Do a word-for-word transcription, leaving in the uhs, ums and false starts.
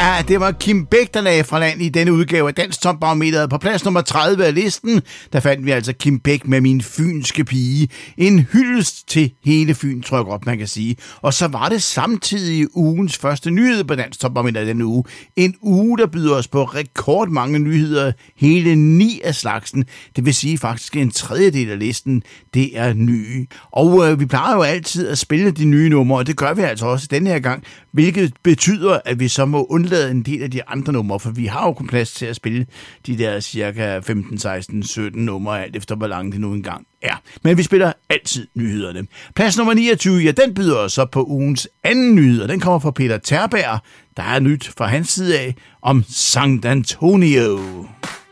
Ja, det var Kim Bech, der lagde fra land i denne udgave af Dansk Topbarometeret. På plads nummer tredive af listen, der fandt vi altså Kim Bech med Min fynske pige. En hyldest til hele Fyn, tror jeg godt, man kan sige. Og så var det samtidig ugens første nyhed på Dansk Topbarometeret denne uge. En uge, der byder os på rekordmange nyheder. Hele ni af slagsen. Det vil sige faktisk en tredjedel af listen, det er nye. Og øh, vi plejer jo altid at spille de nye numre, og det gør vi altså også denne her gang. Hvilket betyder, at vi så må undlade en del af de andre numre, for vi har jo kun plads til at spille de der cirka femten, seksten, sytten numre, alt efter hvor langt det nu engang er. Men vi spiller altid nyhederne. Plads nummer niogtyve, ja, den byder os så på ugens anden nyhed, den kommer fra Peter Terberg. Der er nyt fra hans side af om Sankt Antonio.